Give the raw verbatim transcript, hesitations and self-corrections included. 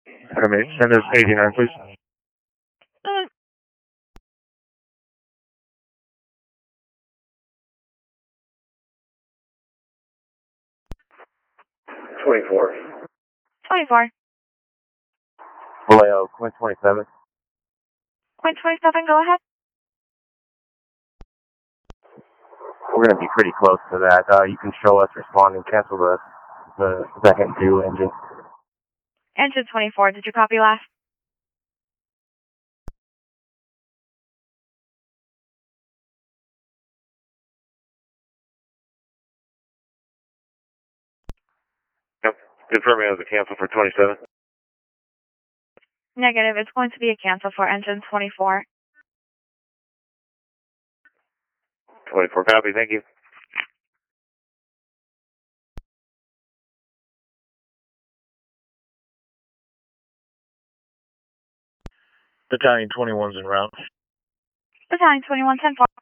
Permit, send us eighty-nine, please. Mm. twenty-four. twenty-four. Vallejo, Quint twenty-seven. Quint twenty-seven, go ahead. We're going to be pretty close to that. Uh, you can show us responding, cancel the, the second two engine. Engine twenty-four, did you copy last? Yep, confirming as a cancel for twenty-seven. Negative, it's going to be a cancel for engine twenty-four. twenty-four, copy, thank you. Battalion twenty-one's en route. Battalion twenty-one, ten four.